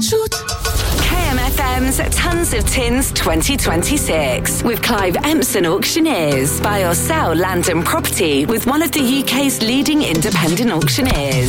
Shoot. KMFM's Tons of Tins 2026 with Clive Empson Auctioneers. Buy or sell land and property with one of the UK's leading independent auctioneers.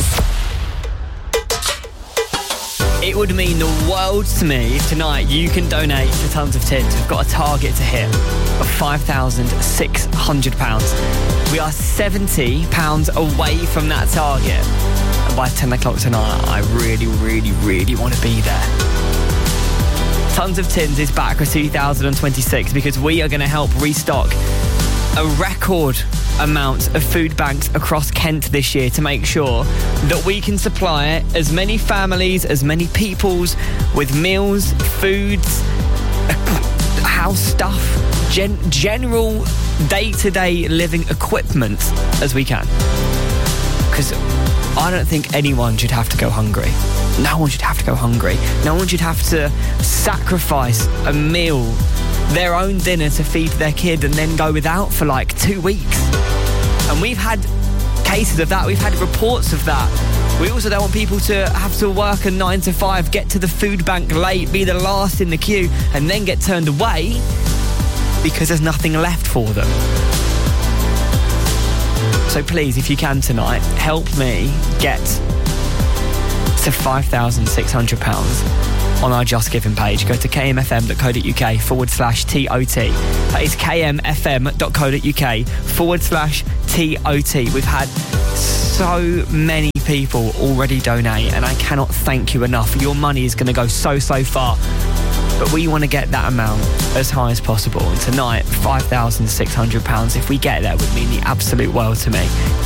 It would mean the world to me if tonight you can donate to Tons of Tins. We've got a target to hit of £5,600. We are £70 away from that target. And by 10 o'clock tonight, I really, really, really want to be there. Tons of Tins is back for 2026 because we are going to help restock a record amount of food banks across Kent this year to make sure that we can supply as many families, as many peoples with meals, foods, house stuff, general day-to-day living equipment as we can. Because I don't think anyone should have to go hungry. No one should have to go hungry. No one should have to sacrifice a meal, their own dinner to feed their kid and then go without for like 2 weeks. And we've had cases of that. We've had reports of that. We also don't want people to have to work a 9 to 5, get to the food bank late, be the last in the queue and then get turned away because there's nothing left for them. So please, if you can tonight, help me get to £5,600 on our Just Giving page. Go to kmfm.co.uk/TOT. That is kmfm.co.uk/TOT. We've had so many people already donate and I cannot thank you enough. Your money is going to go so far. But we want to get that amount as high as possible. And tonight, £5,600, if we get there, would mean the absolute world to me.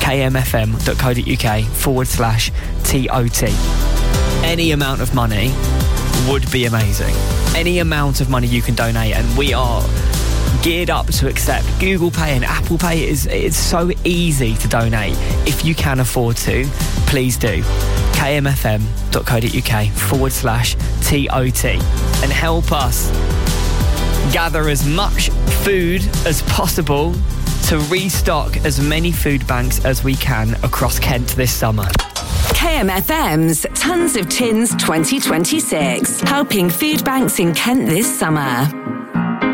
kmfm.co.uk/TOT. Any amount of money would be amazing. Any amount of money you can donate, and we are geared up to accept Google Pay and Apple Pay. It's so easy to donate. If you can afford to, please do. kmfm.co.uk/TOT and help us gather as much food as possible to restock as many food banks as we can across Kent this summer. KMFM's Tons of Tins 2026, helping food banks in Kent this summer.